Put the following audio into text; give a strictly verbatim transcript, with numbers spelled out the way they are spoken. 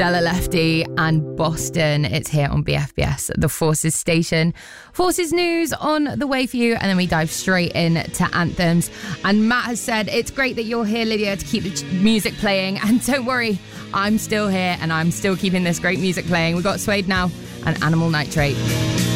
Stella Lefty and Boston. It's here on B F B S, the Forces station. Forces news on the way for you, and then we dive straight in to anthems. And Matt has said, it's great that you're here, Lydia, to keep the music playing. And don't worry, I'm still here and I'm still keeping this great music playing. We've got Suede now and Animal Nitrate.